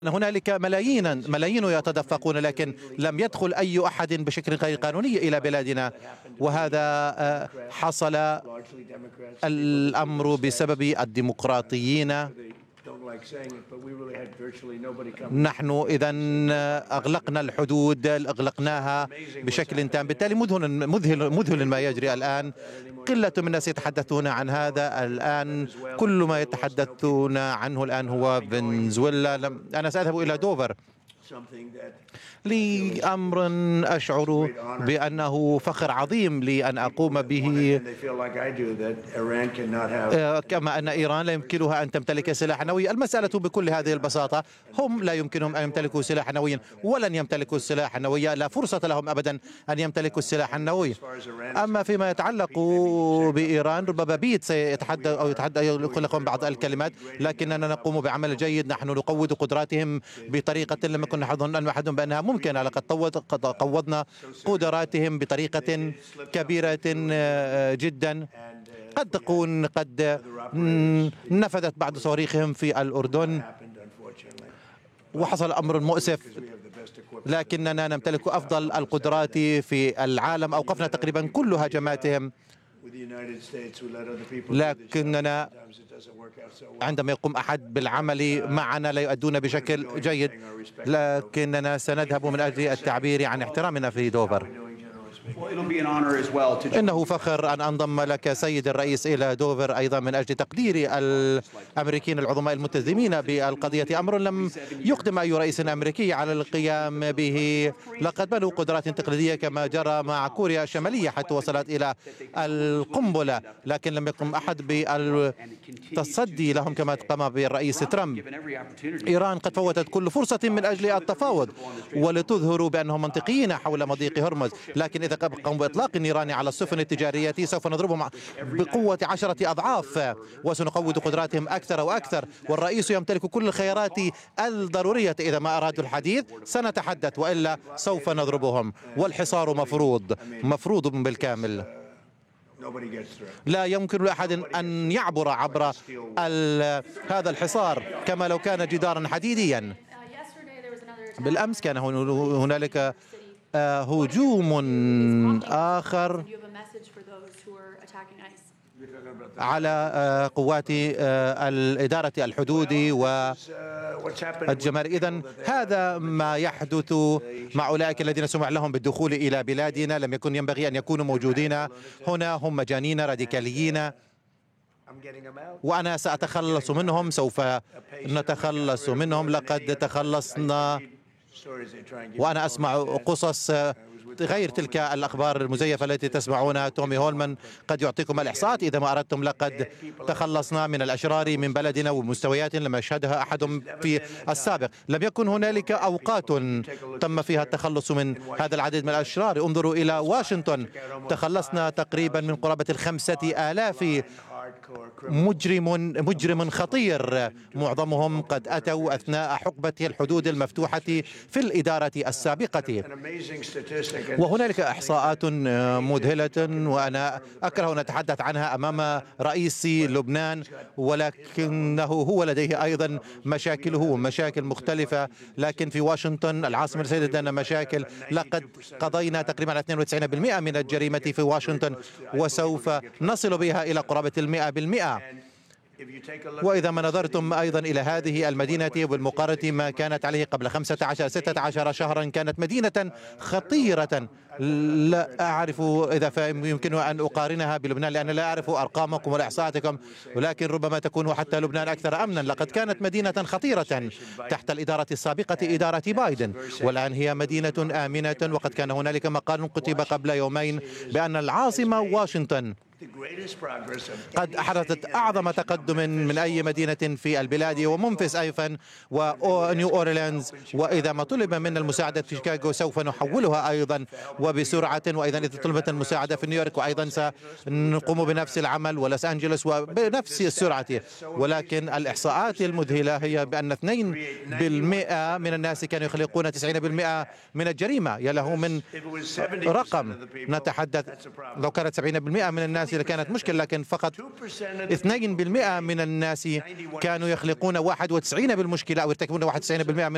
هنالك ملايين يتدفقون، لكن لم يدخل أي أحد بشكل غير قانوني إلى بلادنا، وهذا حصل الأمر بسبب الديمقراطيين. نحن إذا أغلقنا الحدود، أغلقناها بشكل تام، بالتالي مذهل ما يجري الآن. قلة من الناس يتحدثون عن هذا الآن، كل ما يتحدثون عنه الآن هو فنزويلا. أنا سأذهب إلى دوفر لأمر أشعر بأنه فخر عظيم لي أن أقوم به، كما أن إيران لا يمكنها أن تمتلك سلاحا نوويا. المسألة بكل هذه البساطة، هم لا يمكنهم أن يمتلكوا سلاحا نوويا ولن يمتلكوا السلاح النووي، لا فرصة لهم أبدا أن يمتلكوا السلاح النووي. أما فيما يتعلق بإيران، ربما بيت سيتحدث أو يقول لكم بعض الكلمات، لكننا نقوم بعمل جيد. نحن نقوض قدراتهم بطريقة لم يكن نظن أن أحد بأنها ممكنة. لقد قوضنا قدراتهم بطريقة كبيرة جدا. قد تكون قد نفذت بعض صواريخهم في الأردن وحصل أمر مؤسف، لكننا نمتلك أفضل القدرات في العالم. أوقفنا تقريبا كل هجماتهم، لكننا عندما يقوم أحد بالعمل معنا لا يؤدون بشكل جيد، لكننا سنذهب من أجل التعبير عن احترامنا في دوفر. إنه فخر أن أنضم لك سيد الرئيس إلى دوفر أيضا من أجل تقدير الأمريكيين العظماء الملتزمين بالقضية، أمر لم يقدم أي رئيس أمريكي على القيام به. لقد بنوا قدرات تقليدية كما جرى مع كوريا الشمالية حتى وصلت إلى القنبلة، لكن لم يقم أحد بالتصدي لهم كما قام بالرئيس ترامب. إيران قد فوتت كل فرصة من أجل التفاوض ولتظهروا بأنهم منطقيين حول مضيق هرمز، لكن إذا قاموا بإطلاق النيران على السفن التجارية سوف نضربهم بقوة 10 أضعاف وسنقوض قدراتهم أكثر وأكثر. والرئيس يمتلك كل الخيارات الضرورية، إذا ما أرادوا الحديث سنتحدث وإلا سوف نضربهم. والحصار مفروض بالكامل. لا يمكن لأحد أن يعبر عبر هذا الحصار كما لو كان جدارا حديديا. بالأمس كان هنالك هجوم آخر على قوات الإدارة الحدود والجمارك. إذن هذا ما يحدث مع أولئك الذين سمح لهم بالدخول إلى بلادنا، لم يكن ينبغي أن يكونوا موجودين هنا. هم مجانين راديكاليين وأنا سأتخلص منهم، سوف نتخلص منهم. لقد تخلصنا وأنا أسمع قصص غير تلك الأخبار المزيفة التي تسمعونها. تومي هولمان قد يعطيكم الإحصاءات إذا ما أردتم. لقد تخلصنا من الأشرار من بلدنا ومستويات لم يشهدها أحد في السابق. لم يكن هنالك أوقات تم فيها التخلص من هذا العدد من الأشرار. انظروا إلى واشنطن، تخلصنا تقريبا من قرابة 5000 مجرم خطير، معظمهم قد أتوا أثناء حقبة الحدود المفتوحة في الإدارة السابقة. وهنالك إحصاءات مذهلة وأنا أكره أن أتحدث عنها أمام رئيس لبنان، ولكنه هو لديه أيضا مشاكله ومشاكل مختلفة. لكن في واشنطن العاصمة لدينا مشاكل. لقد قضينا تقريبا 92% من الجريمة في واشنطن وسوف نصل بها إلى قرابة 100%. وإذا ما نظرتم أيضا إلى هذه المدينة بالمقارنة ما كانت عليه قبل 15-16 شهرا، كانت مدينة خطيرة. لا أعرف إذا يمكن أن أقارنها بلبنان لأن لا أعرف أرقامكم ولا إحصاءاتكم، ولكن ربما تكون حتى لبنان أكثر أمنا. لقد كانت مدينة خطيرة تحت الإدارة السابقة إدارة بايدن، والآن هي مدينة آمنة. وقد كان هنالك مقال كتب قبل يومين بأن العاصمة واشنطن قد أحدثت أعظم تقدم من أي مدينة في البلاد، ومنفس أيضا ونيو أورلينز. وإذا ما طلب منا المساعدة في شيكاغو سوف نحولها أيضا وبسرعة، وأيضا إذا طلبت المساعدة في نيويورك وأيضا سنقوم بنفس العمل ولوس أنجلوس وبنفس السرعة. ولكن الإحصاءات المذهلة هي بأن 2% من الناس كانوا يخلقون 90% من الجريمة. يله من رقم نتحدث. لو كانت 70% من الناس لكانت مشكلة، لكن فقط 2% من الناس كانوا يخلقون 91 بالمشكلة أو يرتكبون 91% من